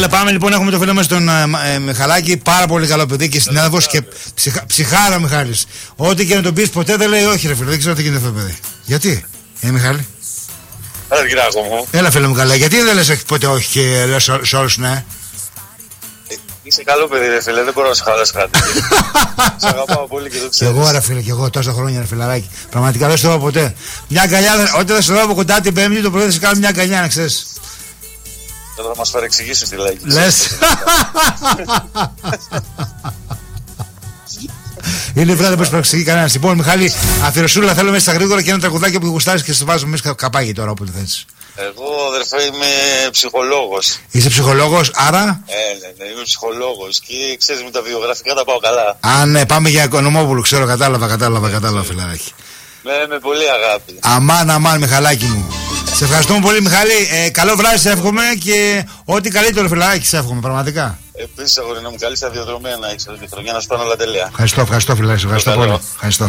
Έλα, πάμε λοιπόν. Έχουμε το φίλο μας τον Μιχαλάκη. Πάρα πολύ καλό παιδί και συνάδελφος και ψυχάρα Μιχάλης. Ό,τι και να τον πεις, ποτέ δεν λέει όχι, ρε φίλε. Δεν ξέρω τι γίνεται αυτό το παιδί. Γιατί, Μιχάλη? Έλα, Κυριάκο μου. Έλα, φίλε μου, καλά. Γιατί δεν λες ποτέ όχι και λες σε όλους ναι? Είσαι καλό παιδί, ρε φίλε, δεν μπορώ να σε χαλάσει κάτι. Σε αγαπάω πολύ και το ξέρεις. Κι εγώ, ρε φίλε, κι εγώ τόσα χρόνια, ρε φιλαράκι. Πραγματικά δεν στο είπα ποτέ. Μια αγκαλιά, όταν δεν στο δω από κοντά την Πέμπτη, το πρωί θα σε κάνω μια αγκαλιά, να ξέρεις. Τώρα θα μας παρεξηγήσεις τη λαϊκή. Λες. Είναι βράδυ που παρεξηγεί κανένας. Λοιπόν, Μιχάλη, αφιερωσούλα θέλω μέσα στα γρήγορα και ένα τραγουδάκι που γουστάρεις και στο βάζουμε εμείς καπάκι τώρα όποτε θες. Εγώ, αδερφέ, είμαι ψυχολόγος. Είσαι ψυχολόγος, άρα? Ναι, είμαι ψυχολόγος και ξέρεις με τα βιογραφικά τα πάω καλά. Α, ναι, πάμε για Οικονομόπουλο, ξέρω, κατάλαβα, φιλαράκι. Με πολύ αγάπη. Αμάν, Μιχαλάκι μου. Σε ευχαριστούμε πολύ, Μιχάλη. Καλό βράδυ, σε εύχομαι και ό,τι καλύτερο, φιλαράκι, σε εύχομαι, πραγματικά. Επίσης, αγορίνα μου, καλή σταδιοδρομία να έχεις τη χρονιά, να σου πάνε όλα τέλεια. Ευχαριστώ, φιλαράκι, ευχαριστώ πολύ. Ευχαριστώ.